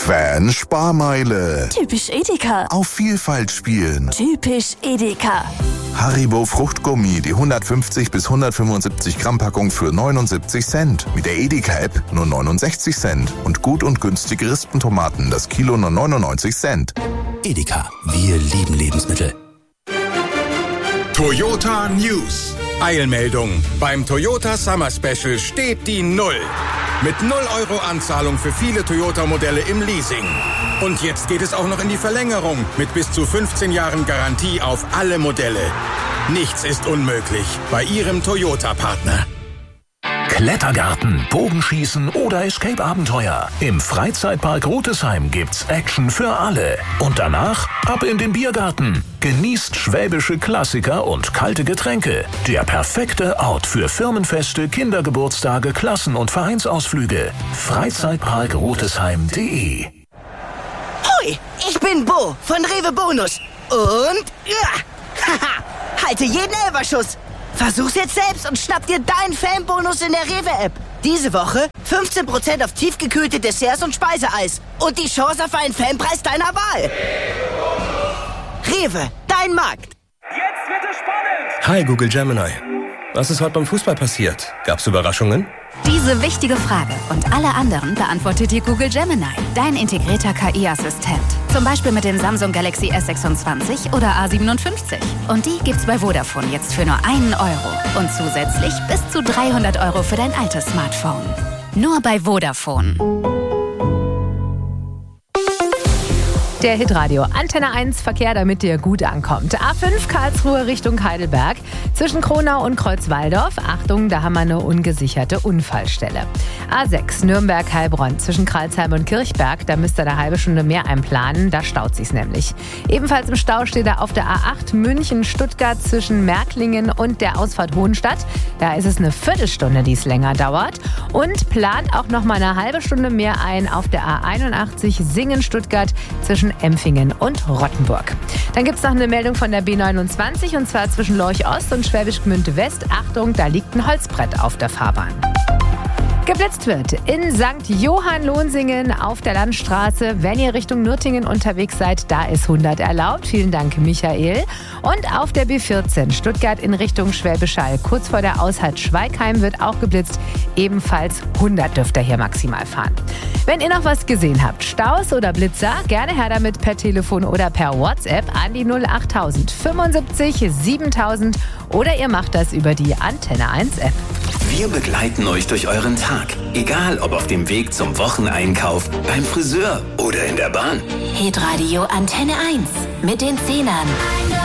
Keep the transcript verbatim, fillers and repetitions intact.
Quan Sparmeile. Typisch Edeka. Auf Vielfalt spielen. Typisch Edeka. Haribo Fruchtgummi, die hundertfünfzig bis hundertfünfundsiebzig Gramm Packung für neunundsiebzig Cent. Mit der Edeka-App nur neunundsechzig Cent. Und gut und günstige Rispentomaten, das Kilo nur neunundneunzig Cent. Edeka, wir lieben Lebensmittel. Toyota News. Eilmeldung. Beim Toyota Summer Special steht die Null. Mit null Euro Anzahlung für viele Toyota-Modelle im Leasing. Und jetzt geht es auch noch in die Verlängerung mit bis zu fünfzehn Jahren Garantie auf alle Modelle. Nichts ist unmöglich bei Ihrem Toyota-Partner. Klettergarten, Bogenschießen oder Escape-Abenteuer. Im Freizeitpark Rutesheim gibt's Action für alle. Und danach ab in den Biergarten. Genießt schwäbische Klassiker und kalte Getränke. Der perfekte Ort für Firmenfeste, Kindergeburtstage, Klassen- und Vereinsausflüge. Freizeitpark Rutesheim punkt de. Hoi, ich bin Bo von Rewe Bonus. Und ja, haha, halte jeden Elferschuss. Versuch's jetzt selbst und schnapp dir deinen Fanbonus in der Rewe-App. Diese Woche fünfzehn Prozent auf tiefgekühlte Desserts und Speiseeis. Und die Chance auf einen Fanpreis deiner Wahl. Rewe, dein Markt. Jetzt wird es spannend. Hi Google Gemini. Was ist heute beim Fußball passiert? Gab's Überraschungen? Diese wichtige Frage und alle anderen beantwortet dir Google Gemini, dein integrierter K I-Assistent. Zum Beispiel mit dem Samsung Galaxy S sechsundzwanzig oder A siebenundfünfzig. Und die gibt's bei Vodafone jetzt für nur einen Euro. Und zusätzlich bis zu dreihundert Euro für dein altes Smartphone. Nur bei Vodafone. Der Hitradio Antenne eins Verkehr, damit ihr gut ankommt. A fünf Karlsruhe Richtung Heidelberg. Zwischen Kronau und Kreuzwaldorf. Achtung, da haben wir eine ungesicherte Unfallstelle. A sechs Nürnberg-Heilbronn. Zwischen Kralsheim und Kirchberg. Da müsst ihr eine halbe Stunde mehr einplanen. Da staut sich's nämlich. Ebenfalls im Stau steht er auf der A acht München-Stuttgart zwischen Märklingen und der Ausfahrt Hohenstadt. Da ist es eine Viertelstunde, die es länger dauert. Und plant auch noch mal eine halbe Stunde mehr ein auf der A einundachtzig Singen-Stuttgart zwischen Empfingen und Rottenburg. Dann gibt es noch eine Meldung von der B neunundzwanzig und zwar zwischen Lorch Ost und Schwäbisch Gmünd West. Achtung, da liegt ein Holzbrett auf der Fahrbahn. Geblitzt wird in Sankt Johann-Lohnsingen auf der Landstraße. Wenn ihr Richtung Nürtingen unterwegs seid, da ist hundert erlaubt. Vielen Dank, Michael. Und auf der B vierzehn Stuttgart in Richtung Schwäbisch Hall. Kurz vor der Aushalt Schweigheim wird auch geblitzt. Ebenfalls hundert dürft ihr hier maximal fahren. Wenn ihr noch was gesehen habt, Staus oder Blitzer, gerne her damit per Telefon oder per WhatsApp an die null achttausend fünfundsiebzig siebentausend oder ihr macht das über die Antenne eins App. Wir begleiten euch durch euren Tag. Egal, ob auf dem Weg zum Wocheneinkauf, beim Friseur oder in der Bahn. Hitradio Antenne eins mit den Zehnern.